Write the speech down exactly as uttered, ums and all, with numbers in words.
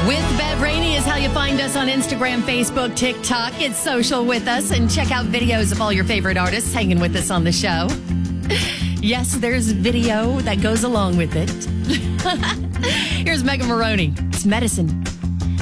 With Bev Rainey is how you find us on Instagram, Facebook, TikTok. It's social with us and check out videos of all your favorite artists hanging with us on the show. Yes, there's video that goes along with it. Here's Megan Maroney. It's Medicine.